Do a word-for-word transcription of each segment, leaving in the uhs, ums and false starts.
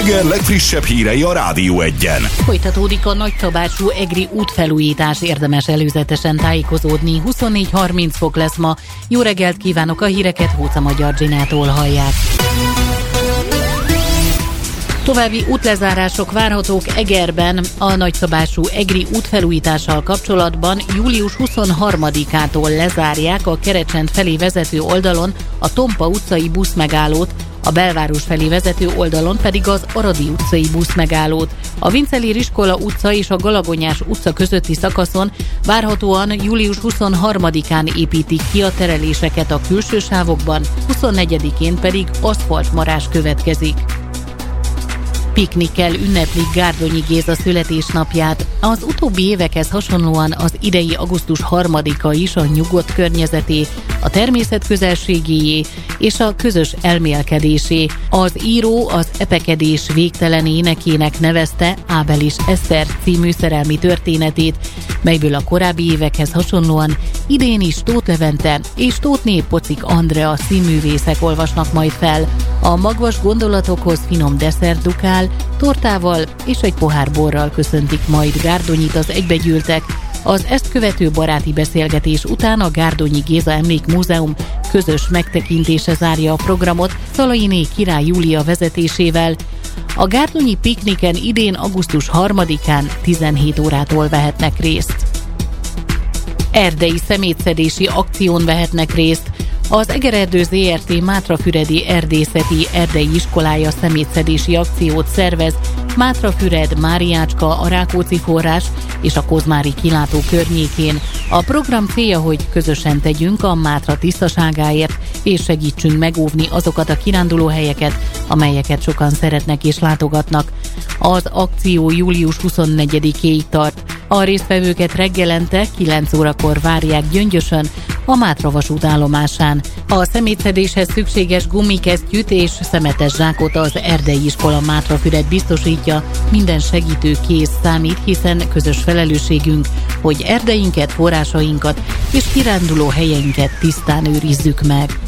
Eger legfrissebb hírei a Rádió Egyen. Folytatódik a nagyszabású egri útfelújítás, érdemes előzetesen tájékozódni. huszonnégy harminc fok lesz ma. Jó reggelt kívánok, a híreket Hóca Magyar Zsinától hallják. További útlezárások várhatók Egerben. A nagyszabású egri útfelújítással kapcsolatban július huszonharmadikától lezárják a Kerecsend felé vezető oldalon a Tompa utcai buszmegállót, a belváros felé vezető oldalon pedig az Aradi utcai buszmegállót. A Vincelér iskola utca és a Galagonyás utca közötti szakaszon várhatóan július huszonharmadikán építik ki a tereléseket a külső sávokban, huszonnegyedikén pedig aszfaltmarás következik. Piknikkel ünneplik Gárdonyi Géza születésnapját. Az utóbbi évekhez hasonlóan az idei augusztus harmadika is a nyugodt környezeté, a természet közelségéjé és a közös elmélkedésé. Az író az epekedés végtelen énekének nevezte Ábel és Eszter című szerelmi történetét, melyből a korábbi évekhez hasonlóan idén is Tóth Levente és Tóthné Pocik Andrea színművészek olvasnak majd fel. A magvas gondolatokhoz finom desszert dukál, tortával és egy pohár borral köszöntik majd Gárdonyit az egybegyűltek. Az ezt követő baráti beszélgetés után a Gárdonyi Géza Emlékmúzeum közös megtekintése zárja a programot Szalainé Király Júlia vezetésével. A gárdonyi pikniken idén augusztus harmadikán tizenhét órától vehetnek részt. Erdei szemétszedési akción vehetnek részt. Az Egererdő zé er té Mátrafüredi Erdészeti Erdei Iskolája szemétszedési akciót szervez Mátrafüred, Máriácska, a Rákóczi forrás és a Kozmári kilátó környékén. A program célja, hogy közösen tegyünk a Mátra tisztaságáért, és segítsünk megóvni azokat a kirándulóhelyeket, amelyeket sokan szeretnek és látogatnak. Az akció július huszonnegyedikéig tart. A résztvevőket reggelente kilenc órakor várják Gyöngyösön, a Mátra vasút állomásán. A szemétszedéshez szükséges gumikesztyűt és szemetes zsákot az Erdei Iskola Mátrafüred biztosítja. Minden segítő kész számít, hiszen közös felelősségünk, hogy erdeinket, forrásainkat és kiránduló helyeinket tisztán őrizzük meg.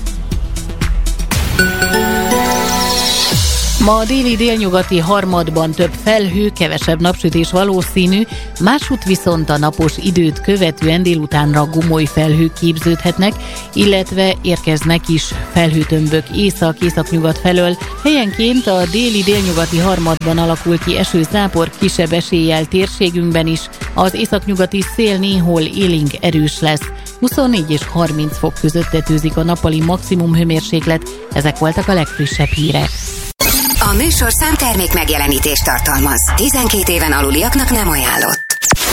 Ma a déli délnyugati harmadban több felhő, kevesebb napsütés valószínű, másút viszont a napos időt követően délutánra gomoly felhők képződhetnek, illetve érkeznek is felhőtömbök észak-északnyugat felől. Helyenként a déli délnyugati harmadban alakul ki esőzápor, kisebb eséllyel térségünkben is. Az északnyugati szél néhol élénk erős lesz. huszonnégy és harminc fok között tetőzik a nappali maximum hőmérséklet. Ezek voltak a legfrissebb hírek. A műsorszám termék megjelenítést tartalmaz. tizenkét éven aluliaknak nem ajánlott.